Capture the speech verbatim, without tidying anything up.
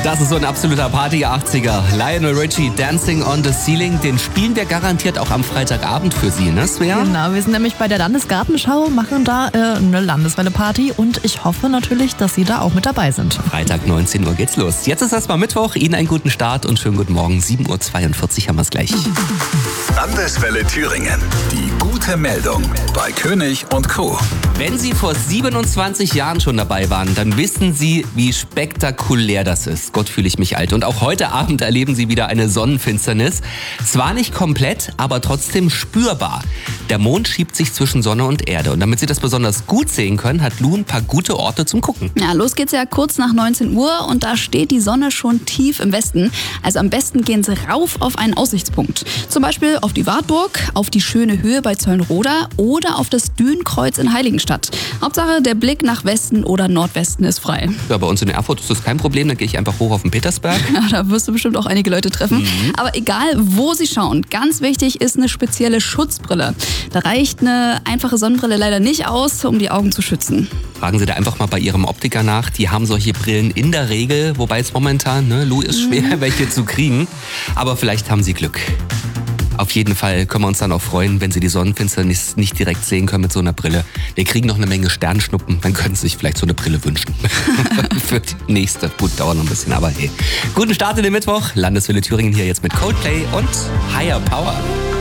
Das ist so ein absoluter Party-achtziger. Lionel Richie, Dancing on the Ceiling. Den spielen wir garantiert auch am Freitagabend für Sie, ne Svea? Genau, wir sind nämlich bei der Landesgartenschau, machen da äh, eine Landeswelle-Party und ich hoffe natürlich, dass Sie da auch mit dabei sind. Freitag neunzehn Uhr geht's los. Jetzt ist erstmal Mittwoch. Ihnen einen guten Start und schönen guten Morgen. sieben Uhr zweiundvierzig haben wir es gleich. Landeswelle Thüringen. Die gute Meldung bei König und Co. Wenn Sie vor siebenundzwanzig Jahren schon dabei waren, dann wissen Sie, wie spektakulär das ist. Gott, fühle ich mich alt. Und auch heute Abend erleben Sie wieder eine Sonnenfinsternis. Zwar nicht komplett, aber trotzdem spürbar. Der Mond schiebt sich zwischen Sonne und Erde. Und damit Sie das besonders gut sehen können, hat Lu ein paar gute Orte zum Gucken. Ja, los geht's ja kurz nach neunzehn Uhr und da steht die Sonne schon tief im Westen. Also am besten gehen Sie rauf auf einen Aussichtspunkt. Zum Beispiel auf die Wartburg, auf die schöne Höhe bei Zeulenroda oder auf das Dünenkreuz in Heiligenstadt. Hauptsache, der Blick nach Westen oder Nordwesten ist frei. Ja, bei uns in Erfurt ist das kein Problem. Da gehe ich einfach hoch auf den Petersberg. Ja, da wirst du bestimmt auch einige Leute treffen. Mhm. Aber egal, wo Sie schauen, ganz wichtig ist eine spezielle Schutzbrille. Da reicht eine einfache Sonnenbrille leider nicht aus, um die Augen zu schützen. Fragen Sie da einfach mal bei Ihrem Optiker nach. Die haben solche Brillen in der Regel, wobei es momentan, ne, Lu, ist schwer, mhm. welche zu kriegen. Aber vielleicht haben Sie Glück. Auf jeden Fall können wir uns dann auch freuen, wenn Sie die Sonnenfinsternis nicht direkt sehen können mit so einer Brille. Wir kriegen noch eine Menge Sternschnuppen, dann können Sie sich vielleicht so eine Brille wünschen. Für die nächste. Gut, dauert noch ein bisschen, aber hey. Guten Start in den Mittwoch. Landeswelle Thüringen hier jetzt mit Coldplay und Higher Power.